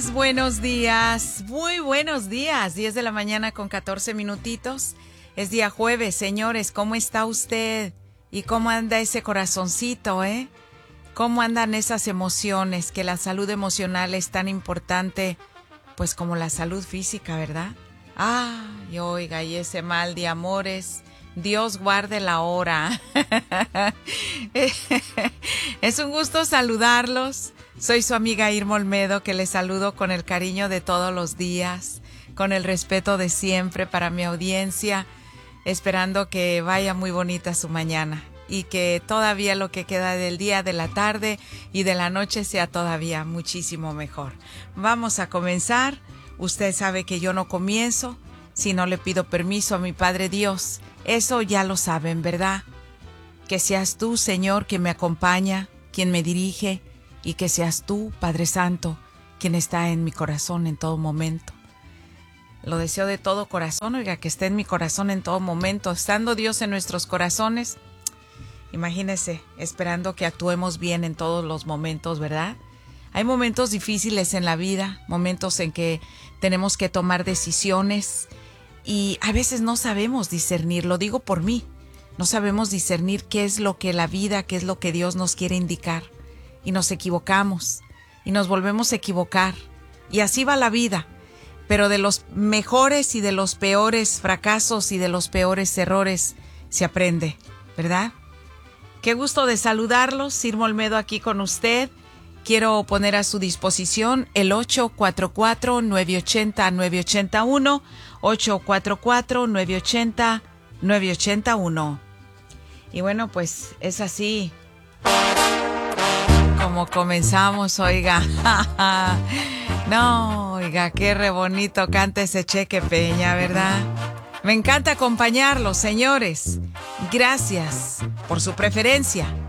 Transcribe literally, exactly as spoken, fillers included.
días, buenos días, muy buenos días. diez de la mañana con catorce minutitos. Es día jueves, señores. ¿Cómo está usted? ¿Y cómo anda ese corazoncito, eh? ¿Cómo andan esas emociones? Que la salud emocional es tan importante, pues como la salud física, ¿verdad? Ay, oiga, y ese mal de amores, Dios guarde la hora. Es un gusto saludarlos. Soy su amiga Irma Olmedo, que les saludo con el cariño de todos los días, con el respeto de siempre para mi audiencia, esperando que vaya muy bonita su mañana y que todavía lo que queda del día, de la tarde y de la noche sea todavía muchísimo mejor. Vamos a comenzar. Usted sabe que yo no comienzo si no le pido permiso a mi Padre Dios. Eso ya lo saben, ¿verdad? Que seas tú, Señor, quien me acompaña, quien me dirige, y que seas tú, Padre Santo, quien está en mi corazón en todo momento. Lo deseo de todo corazón, oiga, que esté en mi corazón en todo momento. Estando Dios en nuestros corazones, imagínese, esperando que actuemos bien en todos los momentos, ¿verdad? Hay momentos difíciles en la vida, momentos en que tenemos que tomar decisiones y a veces no sabemos discernir, lo digo por mí, no sabemos discernir qué es lo que la vida, qué es lo que Dios nos quiere indicar. Y nos equivocamos, y nos volvemos a equivocar, y así va la vida, pero de los mejores y de los peores fracasos y de los peores errores se aprende, ¿verdad? Qué gusto de saludarlos, Irma Olmedo aquí con usted. Quiero poner a su disposición el ocho cuatro cuatro, nueve ocho cero, nueve ocho cero uno, ocho cuatro cuatro, nueve ocho cero, nueve ocho cero uno. Y bueno, pues es así como comenzamos, oiga. No, oiga, qué re bonito canta ese Cheque Peña, ¿verdad? Me encanta acompañarlos, señores. Gracias por su preferencia.